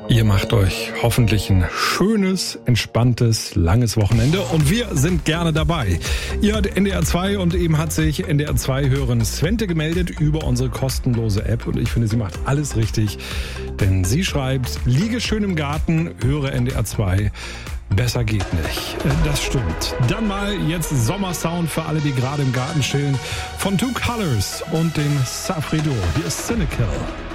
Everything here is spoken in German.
Ihr macht euch hoffentlich ein schönes, entspanntes, langes Wochenende und wir sind gerne dabei. Ihr hört NDR 2 und eben hat sich NDR 2-Hörerin Svente gemeldet über unsere kostenlose App und ich finde, sie macht alles richtig, denn sie schreibt, liege schön im Garten, höre NDR 2. Besser geht nicht. Das stimmt. Dann mal jetzt Sommersound für alle, die gerade im Garten chillen. Von Two Colors und dem Safrido. Hier ist Cynical.